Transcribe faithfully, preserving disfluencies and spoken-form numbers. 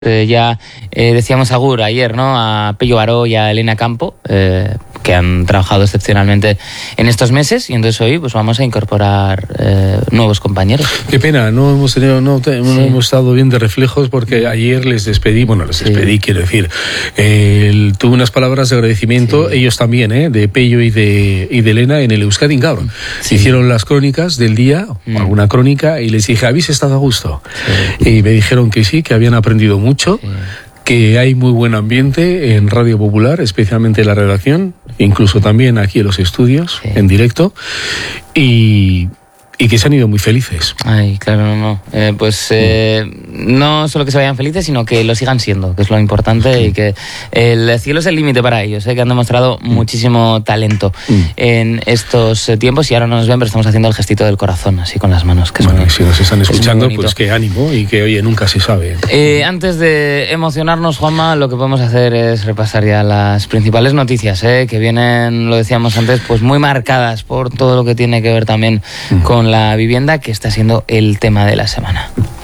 Eh, ya eh, decíamos agur ayer, ¿no? A Pello Baró y a Elena Campo, eh, que han trabajado excepcionalmente en estos meses, y entonces hoy pues vamos a incorporar eh, nuevos compañeros. Qué pena, no hemos tenido, no, te, no sí. hemos estado bien de reflejos, porque ayer les despedí, bueno, les despedí, sí. quiero decir, eh, tuve unas palabras de agradecimiento, sí. ellos también, eh, de Pello y de, y de Elena en el Euskadi Gaur. Sí. Hicieron las crónicas del día, mm. alguna crónica, y les dije, ¿habéis estado a gusto? Sí. Y me dijeron que sí, que habían aprendido mucho. Mucho, sí. que hay muy buen ambiente en Radio Popular, especialmente en la redacción, incluso también aquí en los estudios, sí. en directo, y, y que se han ido muy felices. Ay, claro, no, no. Eh, pues eh, no solo que se vayan felices, sino que lo sigan siendo, que es lo importante, sí. y que el cielo es el límite para ellos, eh, que han demostrado mm. muchísimo talento mm. en estos tiempos, y ahora no nos ven, pero estamos haciendo el gestito del corazón, así con las manos. Que bueno, son, si nos están escuchando, pues qué ánimo, y que oye, nunca se sabe. Eh, antes de emocionarnos, Juanma, lo que podemos hacer es repasar ya las principales noticias, eh, que vienen, lo decíamos antes, pues muy marcadas por todo lo que tiene que ver también mm. con la vivienda, que está siendo el tema de la semana.